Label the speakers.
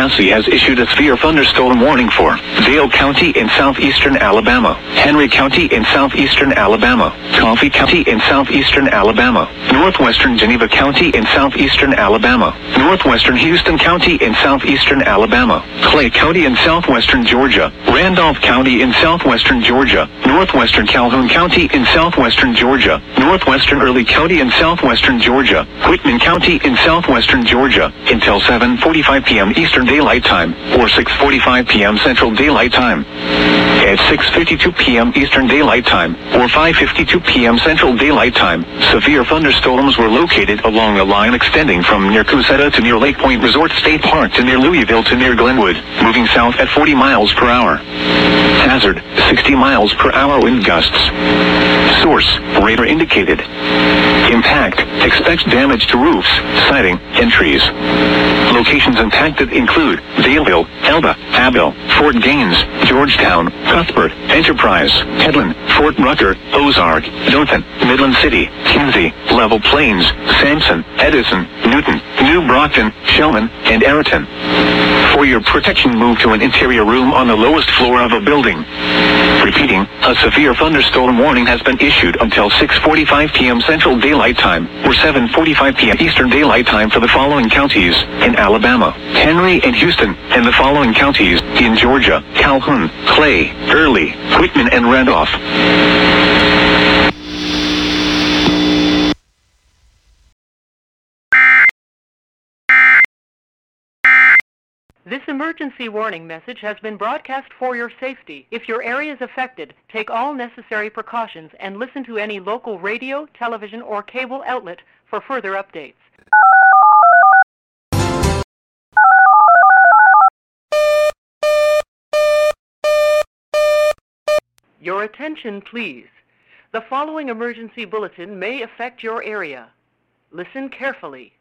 Speaker 1: Tallahassee has issued a severe thunderstorm warning for Dale County in southeastern Alabama, Henry County in southeastern Alabama, Coffee County in southeastern Alabama, northwestern Geneva County in southeastern Alabama, northwestern Houston County in southeastern Alabama, Clay County in southwestern Georgia, Randolph County in southwestern Georgia, northwestern Calhoun County in southwestern Georgia, northwestern Early County in southwestern Georgia, Whitman County in southwestern Georgia, until 7:45 p.m. Eastern Daylight Time, or 6:45 p.m. Central Daylight Time. At 6:52 p.m. Eastern Daylight Time, or 5:52 p.m. Central Daylight Time, severe thunderstorms were located along a line extending from near Cusetta to near Lake Point Resort State Park to near Louisville to near Glenwood, moving south at 40 miles per hour. Hazard, 60 miles per hour wind gusts. Source, radar indicated. Impact, expects damage to roofs, siding, and trees. Locations impacted include Daleville, Elba, Abbeville, Fort Gaines, Georgetown, Cuthbert, Enterprise, Headland, Fort Rucker, Ozark, Dothan, Midland City, Kinsey, Level Plains, Sampson, Edison, Newton, New Brockton, Shellman, and Ayrton. For your protection, move to an interior room on the lowest floor of a building. Repeating, a severe thunderstorm warning has been issued until 6:45 p.m. Central Daylight Time, or 7:45 p.m. Eastern Daylight Time for the following counties in Alabama, Henry and Houston, and the following counties in Georgia, Calhoun, Clay, Early, Whitman, and Randolph.
Speaker 2: This emergency warning message has been broadcast for your safety. If your area is affected, take all necessary precautions and listen to any local radio, television, or cable outlet for further updates. Your attention, please. The following emergency bulletin may affect your area. Listen carefully.